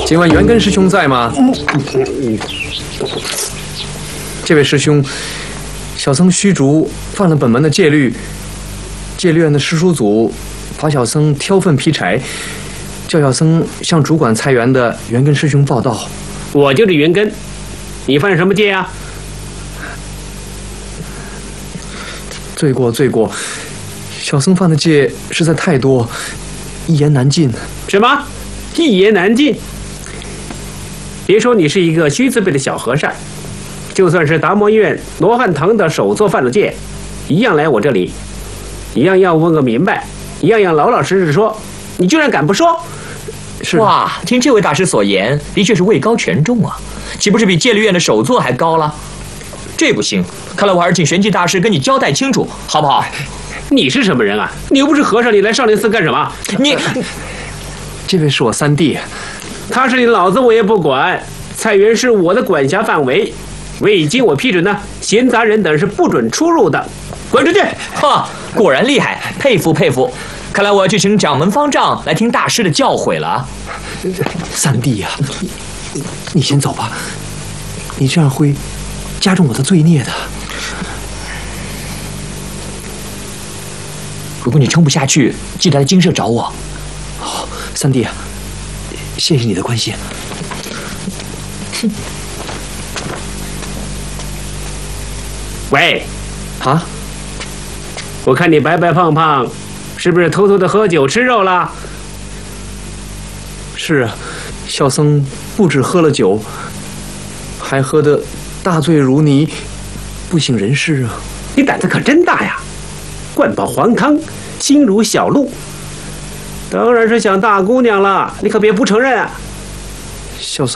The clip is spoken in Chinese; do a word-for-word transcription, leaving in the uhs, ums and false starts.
今晚元根师兄在吗？这位师兄，小僧虚竹犯了本门的戒律，戒律院的师叔祖罚小僧挑粪劈柴，叫小僧向主管菜园的元根师兄报道。 我就是元根，你犯什么戒啊？ 罪过罪过，小僧犯的戒实在太多，一言难尽。 什么？一言难尽？别说你是一个虚字辈的小和尚，就算是达摩院罗汉堂的首座犯了戒，一样来我这里，一样要问个明白，一样要老老实实说。你居然敢不说？ 是哇，听这位大师所言，的确是位高权重啊，岂不是比戒律院的首座还高了？这不行，看来我还是请玄寂大师跟你交代清楚，好不好？ 你是什么人啊？你又不是和尚，你来少林寺干什么？ 你， 这位是我三弟， 他是你老子我也不管，菜园是我的管辖范围，未经我批准呢，闲杂人等是不准出入的，滚出去！ 哈，果然厉害，佩服佩服。看来我要去请掌门方丈来听大师的教诲了啊！ 三弟呀、啊，你你先走吧，你这样会加重我的罪孽的。 如果你撑不下去，记得来精舍找我。 好，三弟啊，谢谢你的关心。 喂， 啊， 我看你白白胖胖，是不是偷偷的喝酒吃肉了？ 是啊，小僧不止喝了酒，还喝得大醉如泥，不省人事啊！ 你胆子可真大呀！灌饱黄汤，心如小鹿。当然是想大姑娘了，你可别不承认啊！ 小僧。